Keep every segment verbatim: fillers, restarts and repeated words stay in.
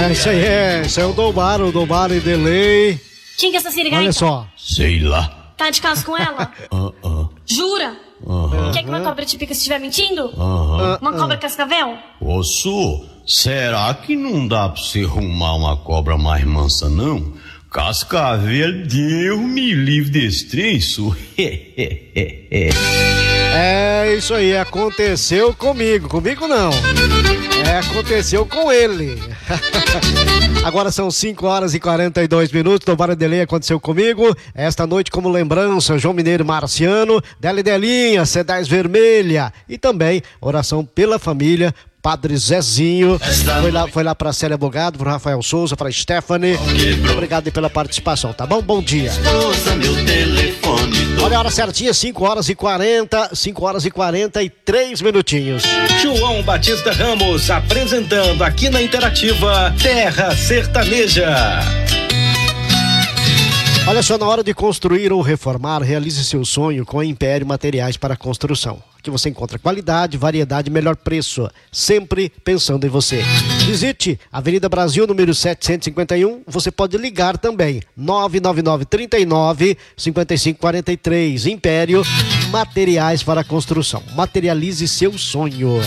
É, isso aí é, isso é o Domar, o Domar e Delay. Quem que é essa sirigaita? Olha só. Sei lá. Tá de caso com ela? Uh -uh. Jura? Uh -huh. Quer que uma cobra te pica se estiver mentindo? Uh -huh. Uma cobra cascavel? Ô, Su, será que não dá pra você arrumar uma cobra mais mansa, não? Cascavel, Deus me livre desse trem, Su. É, isso aí, aconteceu comigo. Comigo não. É, aconteceu com ele. Agora são cinco horas e quarenta e dois minutos. Domar e Delay aconteceu comigo. Esta noite, como lembrança, João Mineiro Marciano, Deli Delinha, C dez Vermelha e também oração pela família. Padre Zezinho, foi lá, foi lá pra Célia Bogado, pro Rafael Souza, pra Stephanie. Obrigado pela participação, tá bom? Bom dia. Olha a hora certinha, cinco horas e quarenta, cinco horas e quarenta e três minutinhos. João Batista Ramos apresentando aqui na Interativa Terra Sertaneja. Olha só, na hora de construir ou reformar, realize seu sonho com a Império Materiais para Construção. Aqui você encontra qualidade, variedade e melhor preço, sempre pensando em você. Visite Avenida Brasil, número setecentos e cinquenta e um, você pode ligar também, nove nove nove, trinta e nove, cinquenta e cinco quarenta e três, Império Materiais para Construção. Materialize seu sonho.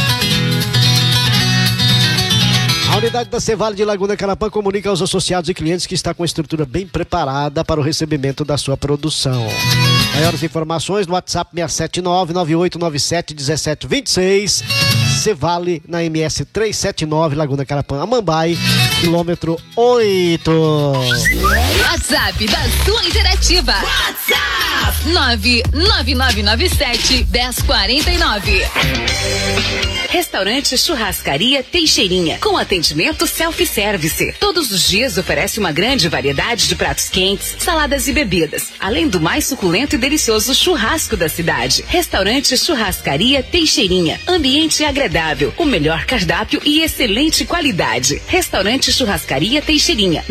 A unidade da Cevale de Laguna Carapã comunica aos associados e clientes que está com a estrutura bem preparada para o recebimento da sua produção. Maiores informações no WhatsApp seis sete nove, nove oito nove sete, um sete dois seis. Cevale na M S trezentos e setenta e nove, Laguna Carapã, Amambai, quilômetro oito. WhatsApp da sua Interativa. WhatsApp nove nove nove nove sete, um zero quatro nove. Restaurante Churrascaria Teixeirinha, com atendimento self-service. Todos os dias oferece uma grande variedade de pratos quentes, saladas e bebidas, além do mais suculento e delicioso churrasco da cidade. Restaurante Churrascaria Teixeirinha, ambiente agradável, o melhor cardápio e excelente qualidade. Restaurante Churrascaria Teixeirinha.